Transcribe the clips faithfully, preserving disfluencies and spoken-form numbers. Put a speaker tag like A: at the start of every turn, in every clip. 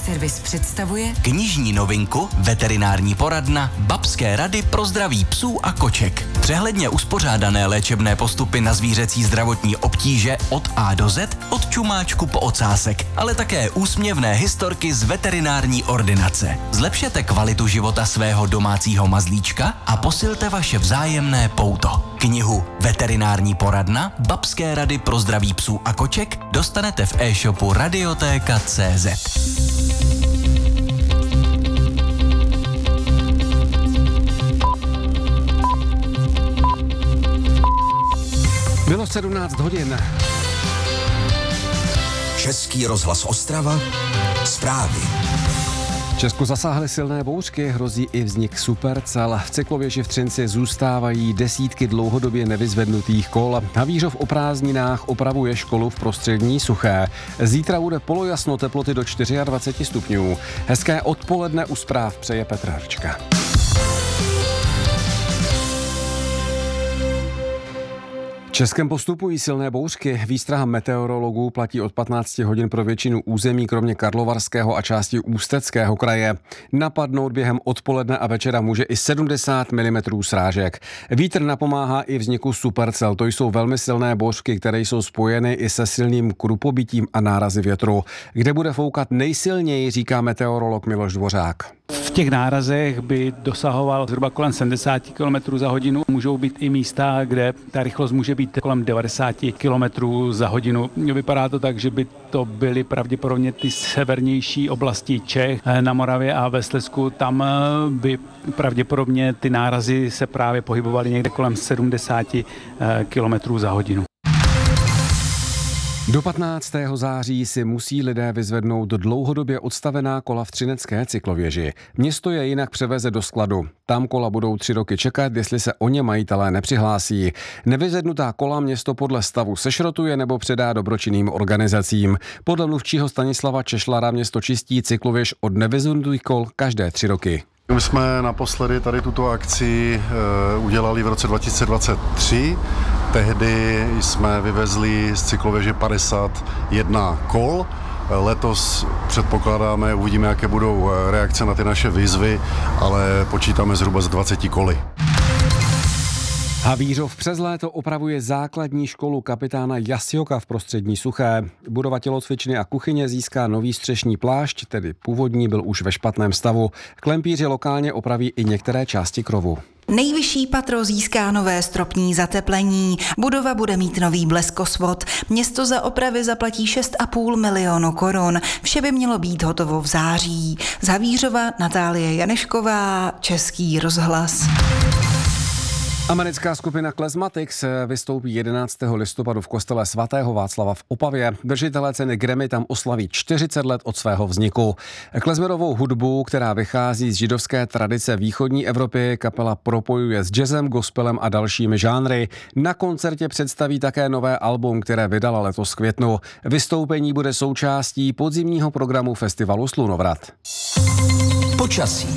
A: Servis představuje
B: knižní novinku Veterinární poradna Babské rady pro zdraví psů a koček. Přehledně uspořádané léčebné postupy na zvířecí zdravotní obtíže od A do Z, od čumáčku po ocásek, ale také úsměvné historky z veterinární ordinace. Zlepšete kvalitu života svého domácího mazlíčka a posilte vaše vzájemné pouto. Knihu Veterinární poradna Babské rady pro zdraví psů a koček dostanete v e-shopu Radiotéka tečka cé zet.
C: Bylo sedmnáct hodin.
D: Český rozhlas Ostrava, zprávy.
C: Česku zasáhly silné bouřky, hrozí i vznik supercel. V cyklověži v Třinci zůstávají desítky dlouhodobě nevyzvednutých kol. Havířov o prázdninách opravuje školu v Prostřední Suché. Zítra bude polojasno, teploty do dvacet čtyři stupňů. Hezké odpoledne u zpráv přeje Petr Hrčka. Českem postupují silné bouřky. Výstraha meteorologů platí od patnácti hodin pro většinu území, kromě Karlovarského a části Ústeckého kraje. Napadnout během odpoledne a večera může i sedmdesát milimetrů srážek. Vítr napomáhá i vzniku supercel. To jsou velmi silné bouřky, které jsou spojeny i se silným krupobytím a nárazy větru. Kde bude foukat nejsilněji, říká meteorolog Miloš Dvořák.
E: V těch nárazech by dosahoval zhruba kolem sedmdesát kilometrů za hodinu. Můžou být i místa, kde ta rychlost může být kolem devadesát kilometrů za hodinu. Vypadá to tak, že by to byly pravděpodobně ty severnější oblasti Čech na Moravě a ve Slezsku. Tam by pravděpodobně ty nárazy se právě pohybovaly někde kolem sedmdesát kilometrů za hodinu.
C: Do patnáctého září si musí lidé vyzvednout dlouhodobě odstavená kola v třinecké cyklověži. Město je jinak převeze do skladu. Tam kola budou tři roky čekat, jestli se o ně majitelé nepřihlásí. Nevyzvednutá kola město podle stavu sešrotuje nebo předá dobročinným organizacím. Podle mluvčího Stanislava Češlara město čistí cyklověž od nevyzvednutých kol každé tři roky.
F: My jsme naposledy tady tuto akci e, udělali v roce dva tisíce dvacet tři. Tehdy jsme vyvezli z cyklověže padesát jedna kol. Letos předpokládáme, uvidíme, jaké budou reakce na ty naše výzvy, ale počítáme zhruba z dvaceti koly.
C: Havířov přes léto opravuje základní školu kapitána Jasioka v Prostřední Suché. Budova tělocvičny a kuchyně získá nový střešní plášť, tedy původní byl už ve špatném stavu. Klempíři lokálně opraví i některé části krovu.
A: Nejvyšší patro získá nové stropní zateplení. Budova bude mít nový bleskosvod. Město za opravy zaplatí šest a půl milionu korun. Vše by mělo být hotovo v září. Z Havířova Natálie Janešková, Český rozhlas.
C: Americká skupina Klezmatics vystoupí jedenáctého listopadu v kostele svatého Václava v Opavě. Držitelé ceny Grammy tam oslaví čtyřicet let od svého vzniku. Klezmerovou hudbu, která vychází z židovské tradice východní Evropy, kapela propojuje s jazzem, gospelem a dalšími žánry. Na koncertě představí také nové album, které vydala letos v květnu. Vystoupení bude součástí podzimního programu festivalu Slunovrat.
D: Počasí.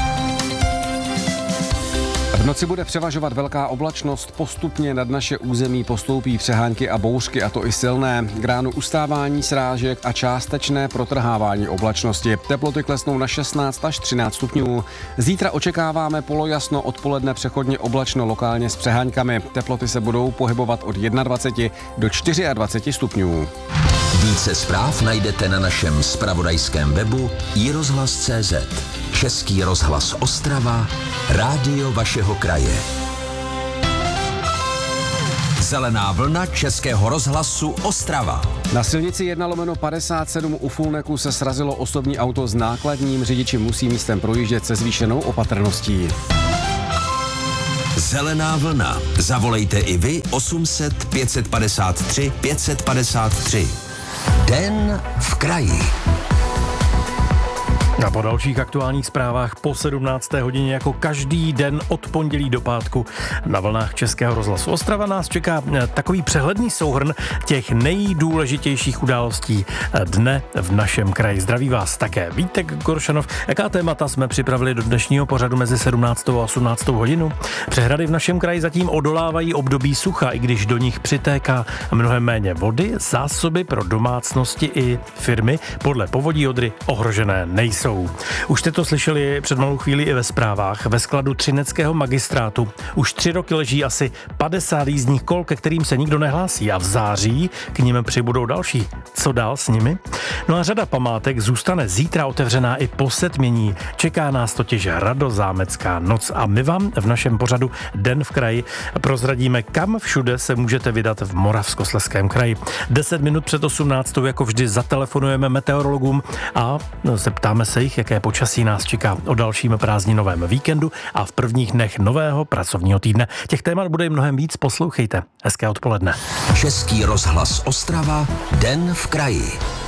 C: V noci bude převažovat velká oblačnost, postupně nad naše území postoupí přehánky a bouřky, a to i silné. K ránu ustávání srážek a částečné protrhávání oblačnosti. Teploty klesnou na šestnáct až třináct stupňů. Zítra očekáváme polojasno, odpoledne přechodně oblačno, lokálně s přeháňkami. Teploty se budou pohybovat od dvacet jedna do dvacet čtyři stupňů.
D: Více zpráv najdete na našem zpravodajském webu i rozhlas tečka cé zet. Český rozhlas Ostrava, rádio vašeho kraje. Zelená vlna Českého rozhlasu Ostrava.
C: Na silnici jedna lomeno padesát sedm u Fulneku se srazilo osobní auto s nákladním. Řidiči musí místem projíždět se zvýšenou opatrností.
D: Zelená vlna. Zavolejte i vy osm set pět padesát tři pět padesát tři. Den v kraji.
G: A po dalších aktuálních zprávách po sedmnácté hodině jako každý den od pondělí do pátku na vlnách Českého rozhlasu Ostrava nás čeká takový přehledný souhrn těch nejdůležitějších událostí dne v našem kraji. Zdraví vás také Vítek Goršanov. Jaká témata jsme připravili do dnešního pořadu mezi sedmnáctou a osmnáctou hodinu? Přehrady v našem kraji zatím odolávají období sucha, i když do nich přitéká mnohem méně vody. Zásoby pro domácnosti i firmy podle Povodí Odry ohrožené nejsou. Už jste to slyšeli před malou chvíli i ve zprávách. Ve skladu třineckého magistrátu už tři roky leží asi padesát jízdních kol, ke kterým se nikdo nehlásí a v září k nim přibudou další. Co dál s nimi? No a řada památek zůstane zítra otevřená i po setmění. Čeká nás totiž Hradozámecká noc a my vám v našem pořadu Den v kraji prozradíme, kam všude se můžete vydat v Moravskoslezském kraji. Deset minut před osmnáctou jako vždy zatelefonujeme meteorologům a zeptáme se jich, jaké počasí nás čeká o dalším prázdninovém víkendu a v prvních dnech nového pracovního týdne. Těch témat bude mnohem víc, poslouchejte. Hezké odpoledne.
D: Český rozhlas Ostrava, Den v kraji.